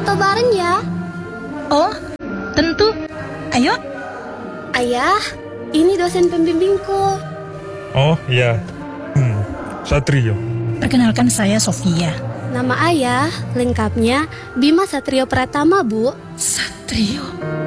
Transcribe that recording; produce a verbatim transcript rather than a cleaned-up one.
foto bareng ya? Oh, tentu. Ayo. Ayah, ini dosen pembimbingku. Oh, iya. Hmm, Satrio. Perkenalkan saya Sofia. Nama ayah lengkapnya Bima Satrio Pratama, Bu. Satrio.